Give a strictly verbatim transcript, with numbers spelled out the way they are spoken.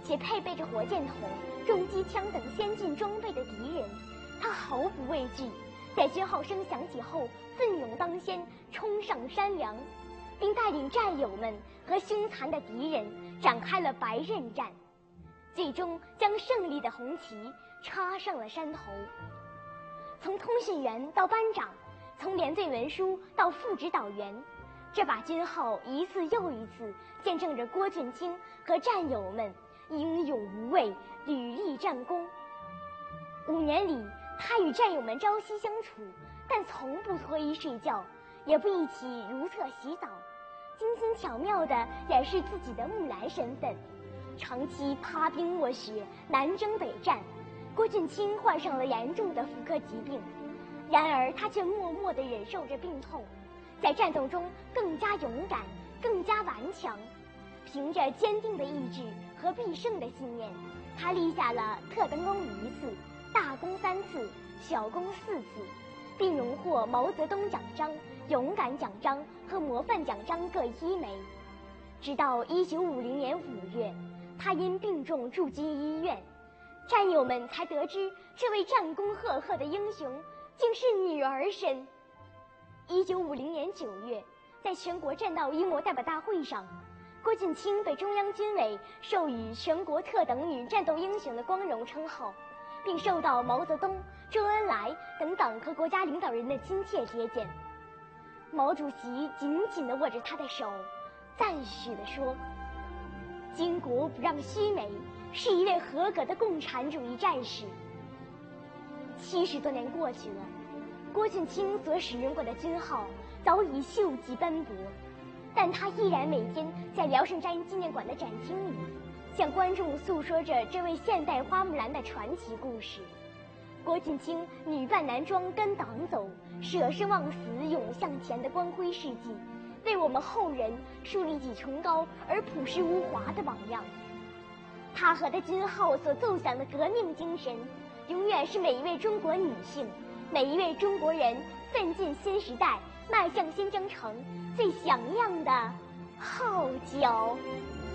且配备着火箭筒、重机枪等先进装备的敌人，他毫不畏惧，在军号声响起后奋勇当先，冲上山梁，并带领战友们和凶残的敌人展开了白刃战，最终将胜利的红旗插上了山头。从通讯员到班长，从连队文书到副指导员，这把军号一次又一次见证着郭俊卿和战友们英勇无畏、屡立战功。五年里，他与战友们朝夕相处，但从不脱衣睡觉，也不一起如厕洗澡，精心巧妙地掩饰自己的木兰身份，长期趴冰卧雪，南征北战。郭俊卿患上了严重的妇科疾病，然而他却默默地忍受着病痛，在战斗中更加勇敢，更加顽强。凭着坚定的意志和必胜的信念，他立下了特等功一次、大功三次、小功四次，并荣获毛泽东奖章、勇敢奖章和模范奖章各一枚。直到一九五零年五月，他因病重住进医院，战友们才得知这位战功赫赫的英雄竟是女儿身。一九五零年九月，在全国战道一模代表大会上，郭俊卿被中央军委授予全国特等女战斗英雄的光荣称号，并受到毛泽东、周恩来等党和国家领导人的亲切接见。毛主席紧紧地握着他的手，赞许地说：“巾帼不让须眉，是一位合格的共产主义战士。”七十多年过去了，郭俊卿所使用过的军号早已锈迹斑驳，但他依然每天在辽盛山纪念馆的展厅里，向观众诉说着这位现代花木兰的传奇故事。郭俊卿女扮男装跟党走，舍生忘死勇向前的光辉事迹，为我们后人树立起崇高而朴实无华的榜样。他和他军号所奏响的革命精神，永远是每一位中国女性、每一位中国人奋进新时代、迈向新征程最响亮的号角。